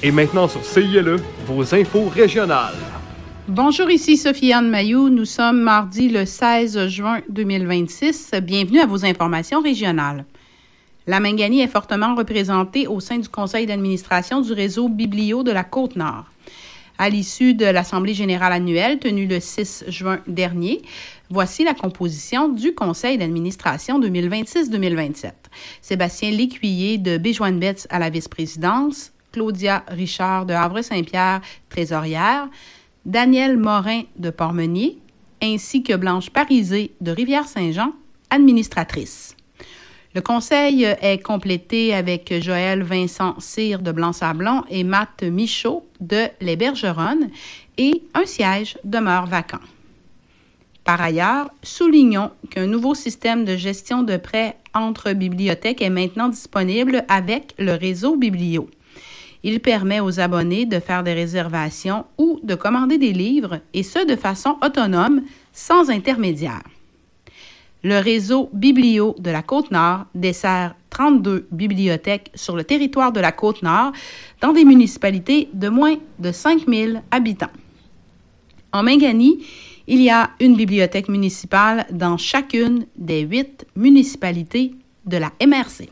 Et maintenant sur CILE, vos infos régionales. Bonjour, ici Sophie-Anne Mailloux. Nous sommes mardi le 16 juin 2026. Bienvenue à vos informations régionales. La Mingani est fortement représentée au sein du conseil d'administration du réseau Biblio de la Côte-Nord. À l'issue de l'Assemblée générale annuelle tenue le 6 juin dernier, voici la composition du conseil d'administration 2026-2027. Sébastien Lécuyer de Béjoine-Betz à la vice-présidence, Claudia Richard de Havre-Saint-Pierre, trésorière, Daniel Morin de Portmeunier, ainsi que Blanche Parisé de Rivière-Saint-Jean, administratrice. Le conseil est complété avec Joël Vincent Cyr de Blanc-Sablon et Matt Michaud de Les Bergeronnes et un siège demeure vacant. Par ailleurs, soulignons qu'un nouveau système de gestion de prêts entre bibliothèques est maintenant disponible avec le réseau Biblio. Il permet aux abonnés de faire des réservations ou de commander des livres, et ce de façon autonome, sans intermédiaire. Le réseau Biblio de la Côte-Nord dessert 32 bibliothèques sur le territoire de la Côte-Nord dans des municipalités de moins de 5000 habitants. En Mingani, il y a une bibliothèque municipale dans chacune des 8 municipalités de la MRC.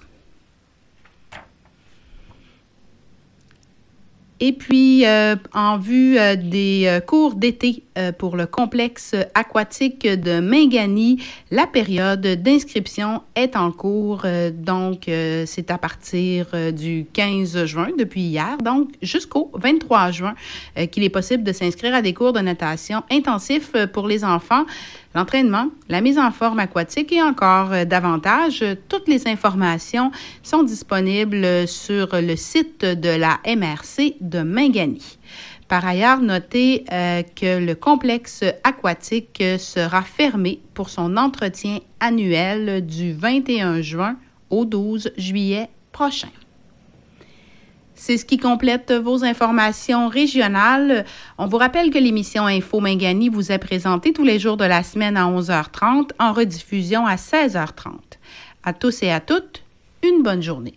Et puis, en vue des cours d'été pour le complexe aquatique de Mingani, la période d'inscription est en cours. Donc, c'est à partir du 15 juin, depuis hier, donc jusqu'au 23 juin, qu'il est possible de s'inscrire à des cours de natation intensifs pour les enfants, l'entraînement, la mise en forme aquatique et encore davantage. Toutes les informations sont disponibles sur le site de la MRC de Mingani. Par ailleurs, notez que le complexe aquatique sera fermé pour son entretien annuel du 21 juin au 12 juillet prochain. C'est ce qui complète vos informations régionales. On vous rappelle que l'émission Info Mingani vous est présentée tous les jours de la semaine à 11h30, en rediffusion à 16h30. À tous et à toutes, une bonne journée.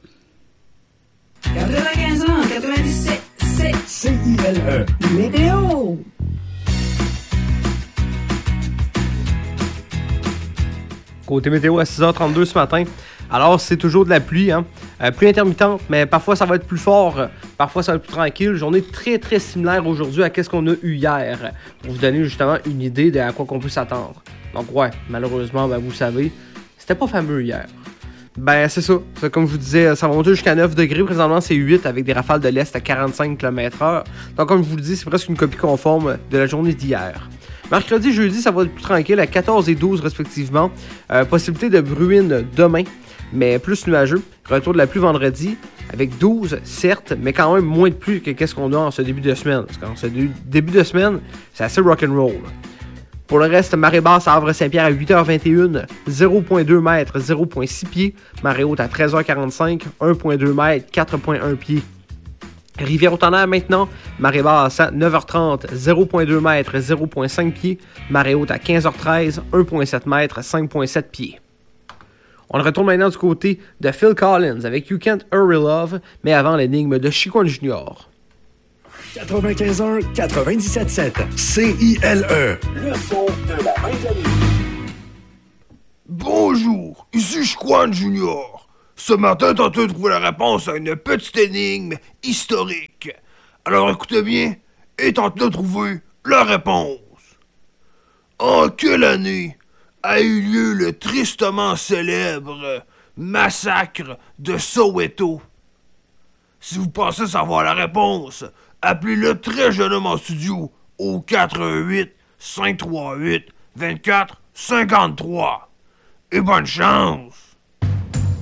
95 ans, 97, c'est CILE. Météo. Côté météo à 6h32 ce matin. Alors, c'est toujours de la pluie, pluie intermittente, mais parfois ça va être plus fort, parfois ça va être plus tranquille. Journée très très similaire aujourd'hui à ce qu'on a eu hier, pour vous donner justement une idée de à quoi qu'on peut s'attendre. Donc ouais, malheureusement, vous savez, c'était pas fameux hier. C'est ça. Comme je vous disais, ça va monter jusqu'à 9 degrés. Présentement, c'est 8 avec des rafales de l'Est à 45 km/h. Donc, comme je vous le dis, c'est presque une copie conforme de la journée d'hier. Mercredi, jeudi, ça va être plus tranquille à 14 et 12 respectivement. Possibilité de bruine demain, mais plus nuageux. Retour de la pluie vendredi avec 12, certes, mais quand même moins de pluie que qu'est-ce qu'on a en ce début de semaine. Parce qu'en ce début de semaine, c'est assez rock'n'roll. Pour le reste, marée basse à Havre-Saint-Pierre à 8h21, 0.2 mètres, 0.6 pieds. Marée haute à 13h45, 1.2 mètres, 4.1 pieds. Rivière-au-Tonnerre maintenant, marée basse à 9h30, 0.2 mètres, 0.5 pieds. Marée haute à 15h13, 1.7 mètres, 5.7 pieds. On retourne maintenant du côté de Phil Collins avec You Can't Hurry Love, mais avant l'énigme de Chiquan Junior. 95.1, 97.7. CILE. Le son de la Mingani. Bonjour, ici Chiquan Junior. Ce matin, tenté de trouver la réponse à une petite énigme historique. Alors écoutez bien et tentez de trouver la réponse. En quelle année a eu lieu le tristement célèbre massacre de Soweto? Si vous pensez savoir la réponse, appelez-le très jeunement en studio au 88 538 24 53. Et bonne chance!